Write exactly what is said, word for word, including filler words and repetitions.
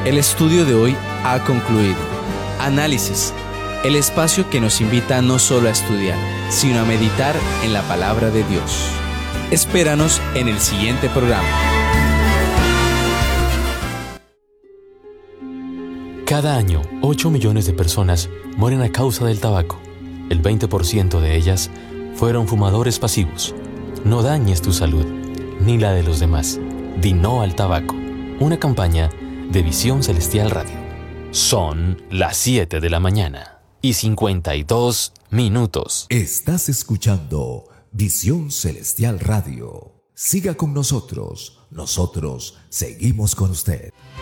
El estudio de hoy ha concluido. Análisis, el espacio que nos invita no solo a estudiar, sino a meditar en la palabra de Dios. Espéranos en el siguiente programa. Cada año, ocho millones de personas mueren a causa del tabaco. El veinte por ciento de ellas fueron fumadores pasivos. No dañes tu salud, ni la de los demás. Di no al tabaco. Una campaña de Visión Celestial Radio. Son las siete de la mañana y cincuenta y dos minutos. Estás escuchando Visión Celestial Radio. Siga con nosotros. Nosotros seguimos con usted.